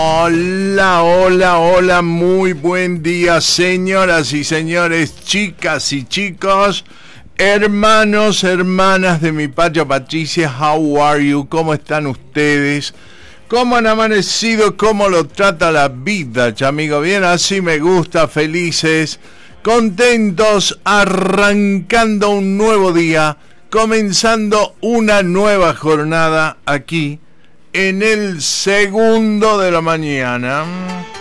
Hola, hola, hola, muy buen día, señoras y señores, chicas y chicos, hermanos, hermanas de mi patria Patricia, how are you? ¿Cómo están ustedes? ¿Cómo han amanecido? ¿Cómo lo trata la vida, chamigo? Bien, así me gusta, felices, contentos, arrancando un nuevo día, comenzando una nueva jornada aquí en el segundo de la mañana.